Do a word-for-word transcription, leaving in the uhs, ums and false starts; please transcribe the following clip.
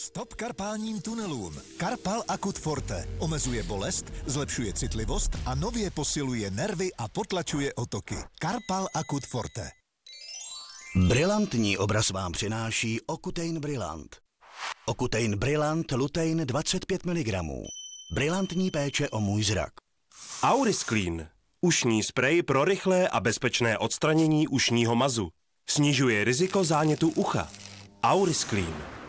Stop karpálním tunelům. Karpal Akut Forte omezuje bolest, zlepšuje citlivost a nově posiluje nervy a potlačuje otoky. Karpal Akut Forte. Brilantní obraz vám přináší Ocutein Brillant. Ocutein Brillant Lutein dvacet pět miligramů. Brilantní péče o můj zrak. Aurisclean. Ušní sprej pro rychlé a bezpečné odstranění ušního mazu. Snižuje riziko zánětu ucha. Aurisclean.